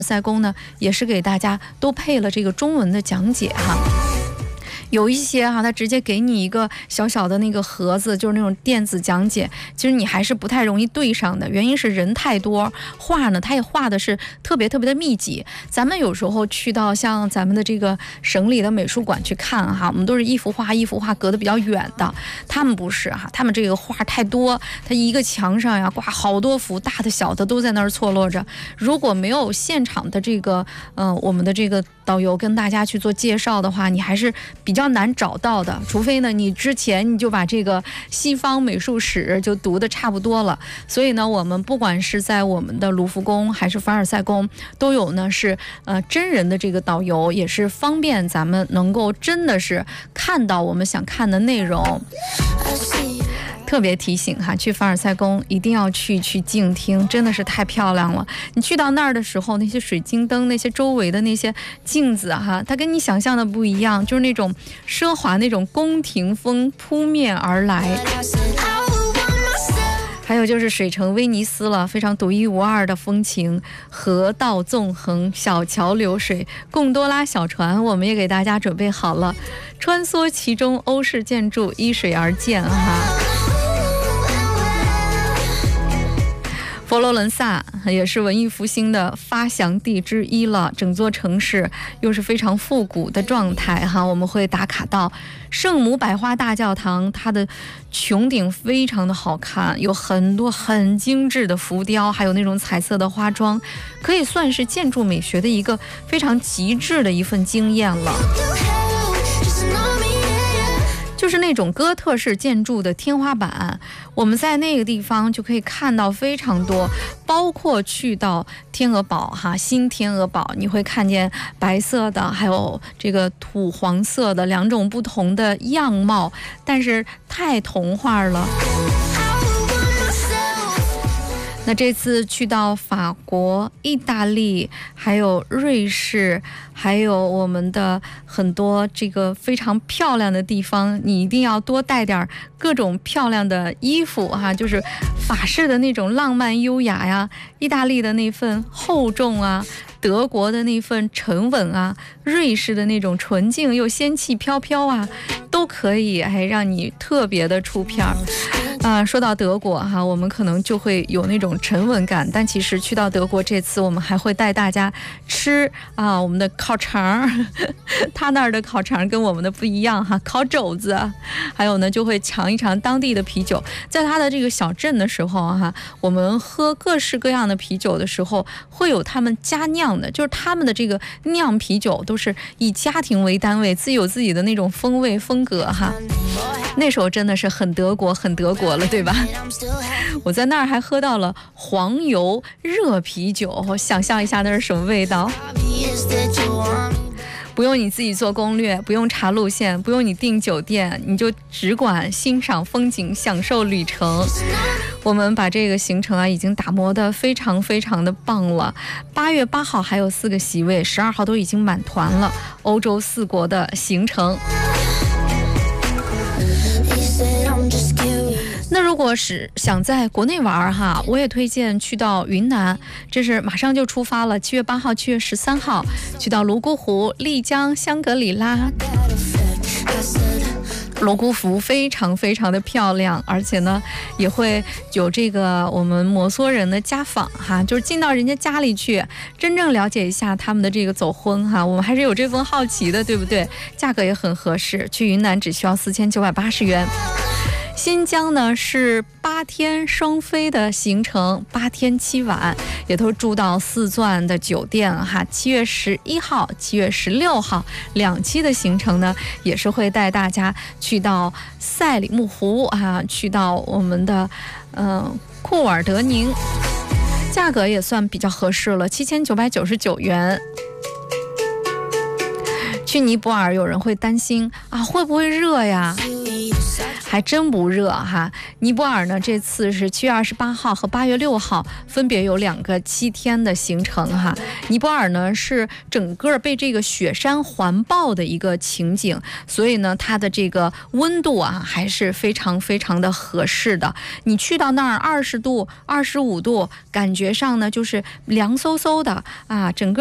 塞宫呢，也是给大家都配了这个中文的讲解哈。有一些哈，他直接给你一个小小的那个盒子，就是那种电子讲解，其实你还是不太容易对上的，原因是人太多，画呢他也画的是特别的密集。咱们有时候去到像咱们的这个省里的美术馆去看哈，我们都是一幅画隔得比较远的，他们不是哈，他们这个画太多，他一个墙上呀挂好多幅，大的小的都在那儿错落着。如果没有现场的这个我们的这个导游跟大家去做介绍的话，你还是比较难找到的，除非呢你之前你就把这个西方美术史就读得差不多了。所以呢，我们不管是在我们的卢浮宫还是凡尔赛宫，都有呢是真人的这个导游，也是方便咱们能够真的是看到我们想看的内容。特别提醒哈，去凡尔赛宫一定要去静听，真的是太漂亮了。你去到那儿的时候，那些水晶灯，那些周围的那些镜子哈，它跟你想象的不一样，就是那种奢华那种宫廷风扑面而来。还有就是水城威尼斯了，非常独一无二的风情，河道纵横，小桥流水，贡多拉小船我们也给大家准备好了，穿梭其中，欧式建筑依水而建哈。佛罗伦萨也是文艺复兴的发祥地之一了，整座城市又是非常复古的状态哈。我们会打卡到圣母百花大教堂，它的穹顶非常的好看，有很多很精致的浮雕，还有那种彩色的花桩，可以算是建筑美学的一个非常极致的一份经验了。就是那种哥特式建筑的天花板，我们在那个地方就可以看到非常多，包括去到天鹅堡哈，新天鹅堡，你会看见白色的还有这个土黄色的两种不同的样貌，但是太童话了。那这次去到法国、意大利，还有瑞士，还有我们的很多这个非常漂亮的地方，你一定要多带点各种漂亮的衣服哈，就是法式的那种浪漫优雅呀，意大利的那份厚重啊，德国的那份沉稳啊，瑞士的那种纯净又仙气飘飘啊，都可以让你特别的出片儿。说到德国哈，我们可能就会有那种沉稳感，但其实去到德国这次，我们还会带大家吃我们的烤肠，他那儿的烤肠跟我们的不一样哈，烤肘子，还有呢就会尝一尝当地的啤酒。在他的这个小镇的时候哈，我们喝各式各样的啤酒的时候，会有他们家酿的，就是他们的这个酿啤酒都是以家庭为单位，自有自己的那种风味风格哈。那时候真的是很德国了，对吧？我在那儿还喝到了黄油热啤酒，我想象一下那是什么味道。不用你自己做攻略，不用查路线，不用你订酒店，你就只管欣赏风景，享受旅程。我们把这个行程已经打磨得非常的棒了。8月8号还有4个席位，12号都已经满团了。欧洲4国的行程。那如果是想在国内玩哈，我也推荐去到云南，这是马上就出发了，7月8号、7月13号，去到泸沽湖、丽江、香格里拉。泸沽湖非常的漂亮，而且呢也会有这个我们摩梭人的家访哈，就是进到人家家里去，真正了解一下他们的这个走婚哈，我们还是有这份好奇的，对不对？价格也很合适，去云南只需要4980元。新疆呢是8天双飞的行程，8天7晚，也都住到4钻的酒店哈。7月11号、7月16号2期的行程呢，也是会带大家去到赛里木湖去到我们的库尔德宁，价格也算比较合适了，7999元。去尼泊尔有人会担心会不会热呀？ 还真不热哈。尼泊尔呢，这次是7月28号和8月6号分别有2个7天的行程哈。尼泊尔呢是整个被这个雪山环抱的一个情景，所以呢它的这个温度啊还是非常非常的合适的。你去到那儿20度、25度，感觉上呢就是凉飕飕的啊，整个